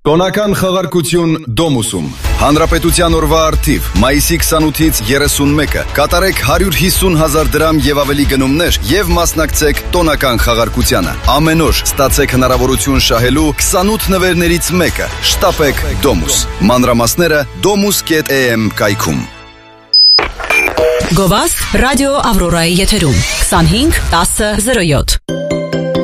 Տոնական խաղարկություն Դոմուսում։ Հանրապետության օրվա առթիվ մայիսի 28-ից 31-ը կատարեք 150,000 դրամ եւ ավելի գնումներ եւ մասնակցեք տոնական խաղարկությանը։ Ամեն օր ստացեք հնարավորություն շահելու 28 նվերներից մեկը։ Շտապեք Դոմուս։ Մանրամասները domus.am կայքում։ Գովաստ ռադիո Ավրորայի եթերում 25 10 07